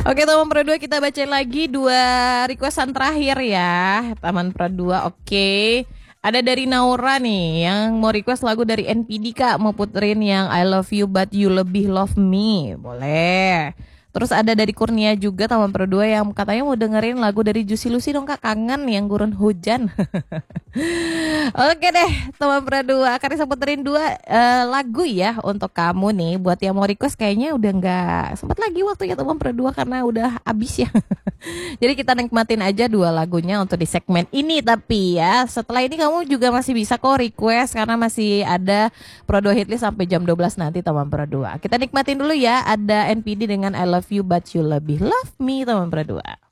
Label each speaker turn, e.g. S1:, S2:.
S1: Oke teman Pro 2, kita bacain lagi dua requestan terakhir ya teman Pro 2. Oke, ada dari Naura nih yang mau request lagu dari NPD Kak, mau puterin yang I Love You But You Lebih Love Me. Boleh. Terus ada dari Kurnia juga teman Pro 2 yang katanya mau dengerin lagu dari Juicy Lucy dong Kak, kangen yang gurun hujan. Oke deh, teman Pro 2 akan saya puterin dua lagu ya untuk kamu nih. Buat yang mau request kayaknya udah nggak sempat lagi waktunya teman Pro 2 karena udah habis ya. Jadi kita nikmatin aja dua lagunya untuk di segmen ini. Tapi ya setelah ini kamu juga masih bisa kok request karena masih ada Pro 2 Hitlist sampai jam 12 nanti teman Pro 2. Kita nikmatin dulu ya, ada NPD dengan I Love You But You Lebih Love Me teman Pro 2.